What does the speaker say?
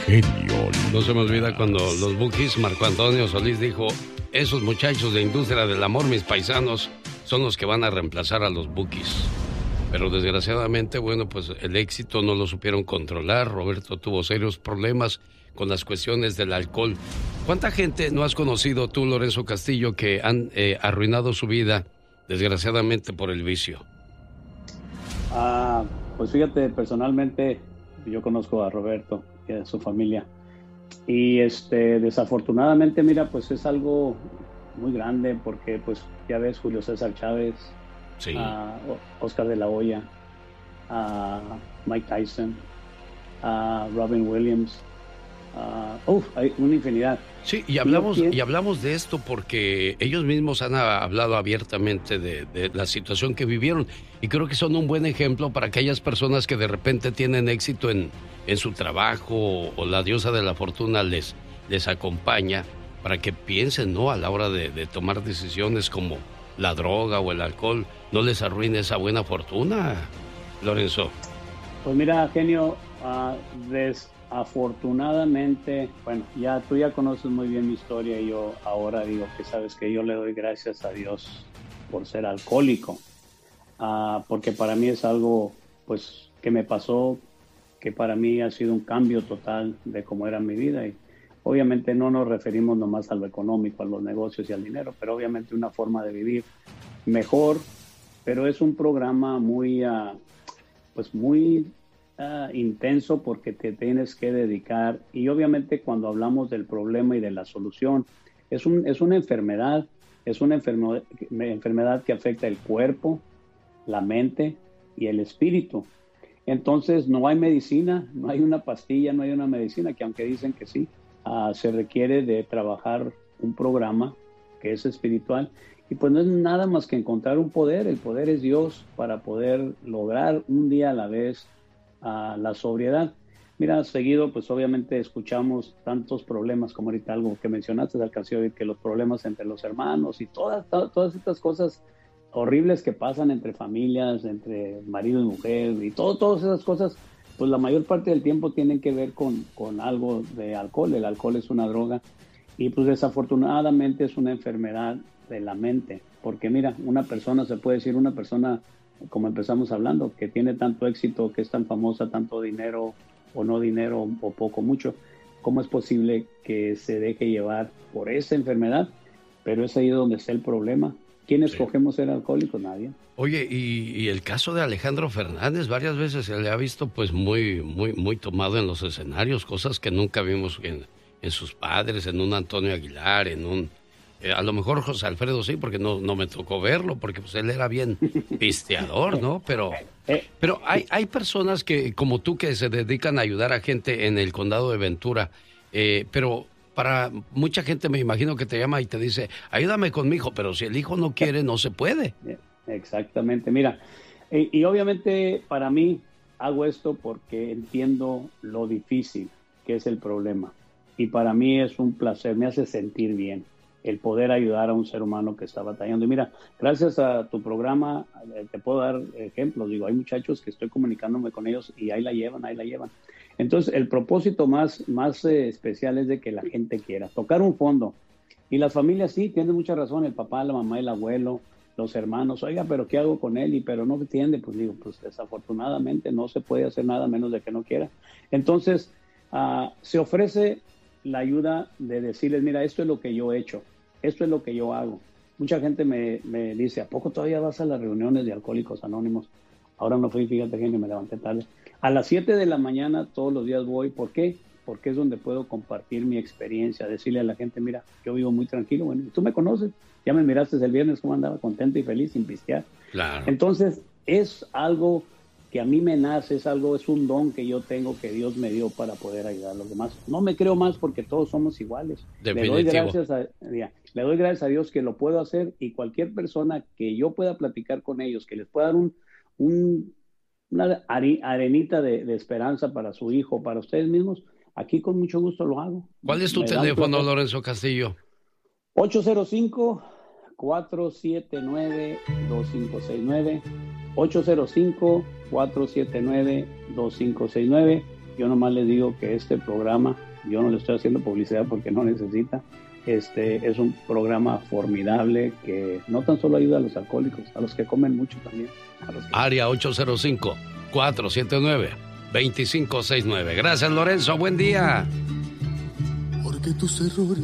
genio. No se me olvida cuando los Bukis, Marco Antonio Solís dijo: esos muchachos de industria del amor, mis paisanos, son los que van a reemplazar a los Bukis. Pero desgraciadamente, bueno, pues el éxito no lo supieron controlar. Roberto tuvo serios problemas con las cuestiones del alcohol. ¿Cuánta gente no has conocido tú, Lorenzo Castillo, que han arruinado su vida, desgraciadamente, por el vicio? Pues fíjate, personalmente yo conozco a Roberto y a su familia. Y desafortunadamente, mira, pues es algo muy grande porque pues ya ves Julio César Chávez, sí, Oscar de la Hoya, Mike Tyson, Robin Williams, hay una infinidad. Sí, y hablamos de esto porque ellos mismos han hablado abiertamente de la situación que vivieron, y creo que son un buen ejemplo para aquellas personas que de repente tienen éxito en su trabajo, o la diosa de la fortuna les acompaña, para que piensen, ¿no?, a la hora de tomar decisiones como la droga o el alcohol, no les arruine esa buena fortuna, Lorenzo. Pues mira, genio, desafortunadamente, bueno, tú ya conoces muy bien mi historia, y yo ahora digo que sabes que yo le doy gracias a Dios por ser alcohólico, porque para mí es algo, pues, que me pasó, que para mí ha sido un cambio total de cómo era mi vida. Y obviamente no nos referimos nomás a lo económico, a los negocios y al dinero, pero obviamente una forma de vivir mejor. Pero es un programa muy, muy intenso, porque te tienes que dedicar. Y obviamente cuando hablamos del problema y de la solución, es una enfermedad, enfermedad que afecta el cuerpo, la mente y el espíritu. Entonces no hay medicina, no hay una pastilla, no hay una medicina, que aunque dicen que sí, se requiere de trabajar un programa que es espiritual, y pues no es nada más que encontrar un poder. El poder es Dios, para poder lograr un día a la vez la sobriedad. Mira, seguido pues obviamente escuchamos tantos problemas, como ahorita algo que mencionaste, alcancé a oír que los problemas entre los hermanos y todas estas cosas horribles que pasan entre familias, entre marido y mujer, y todas esas cosas, pues la mayor parte del tiempo tienen que ver con algo de alcohol. El alcohol es una droga, y pues desafortunadamente es una enfermedad de la mente, porque mira, una persona, como empezamos hablando, que tiene tanto éxito, que es tan famosa, tanto dinero o no dinero, o poco, mucho, ¿cómo es posible que se deje llevar por esa enfermedad? Pero es ahí donde está el problema. ¿Quién escogemos ser alcohólicos? Nadie. Oye, y el caso de Alejandro Fernández, varias veces se le ha visto pues muy tomado en los escenarios, cosas que nunca vimos en sus padres, en un Antonio Aguilar, a lo mejor José Alfredo sí, porque no me tocó verlo, porque pues él era bien pisteador, ¿no? Pero hay personas que, como tú, que se dedican a ayudar a gente en el condado de Ventura, pero para mucha gente me imagino que te llama y te dice, ayúdame con mi hijo, pero si el hijo no quiere, no se puede. Exactamente, mira, y obviamente para mí hago esto porque entiendo lo difícil que es el problema, y para mí es un placer, me hace sentir bien el poder ayudar a un ser humano que está batallando. Y mira, gracias a tu programa te puedo dar ejemplos. Digo, hay muchachos que estoy comunicándome con ellos y ahí la llevan. Entonces, el propósito más especial es de que la gente quiera tocar un fondo. Y las familias sí, tienen mucha razón, el papá, la mamá, el abuelo, los hermanos, oiga, pero ¿qué hago con él? Pero no entiende, pues digo, pues desafortunadamente no se puede hacer nada menos de que no quiera. Entonces, se ofrece la ayuda de decirles, mira, esto es lo que yo he hecho, esto es lo que yo hago. Mucha gente me dice, ¿a poco todavía vas a las reuniones de Alcohólicos Anónimos? Ahora no fui, fíjate, genio, me levanté tarde. A las 7 de la mañana todos los días voy. ¿Por qué? Porque es donde puedo compartir mi experiencia, decirle a la gente, mira, yo vivo muy tranquilo. Bueno, tú me conoces, ya me miraste el viernes cómo andaba, contento y feliz, sin pistear. Claro. Entonces, es algo que a mí me nace, es un don que yo tengo, que Dios me dio para poder ayudar a los demás. No me creo más, porque todos somos iguales. Definitivo. Le doy gracias a Dios que lo puedo hacer, y cualquier persona que yo pueda platicar con ellos, que les pueda dar una arenita de esperanza para su hijo, para ustedes mismos, aquí con mucho gusto lo hago. ¿Cuál es tu teléfono, Lorenzo Castillo? 805-479-2569. 805-479-2569. Yo nomás les digo que este programa, yo no le estoy haciendo publicidad porque no necesita, es un programa formidable que no tan solo ayuda a los alcohólicos, a los que comen mucho también. Área 805-479-2569. Gracias, Lorenzo. Buen día. Porque tus errores